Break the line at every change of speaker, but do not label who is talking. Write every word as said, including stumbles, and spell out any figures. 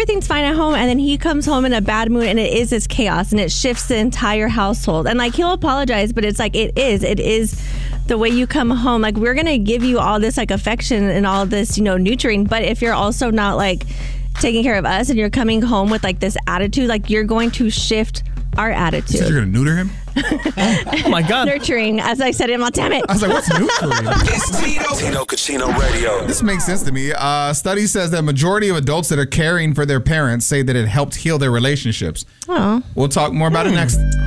everything's fine at home, and then he comes home in a bad mood, and it is this chaos, and it shifts the entire household. And like he'll apologize, but it's like it is, it is the way you come home. Like we're gonna give you all this like affection and all this, you know, nurturing. But if you're also not like taking care of us, and you're coming home with like this attitude, like you're going to shift our attitude.
So you're gonna neuter him?
Oh my God.
Nurturing, as I said, I'm like, damn it.
I was like, what's neutering?
It's Tito. Tito Cucino Radio.
This makes sense to me. Uh, study says that majority of adults that are caring for their parents say that it helped heal their relationships.
Oh.
We'll talk more about mm. it next.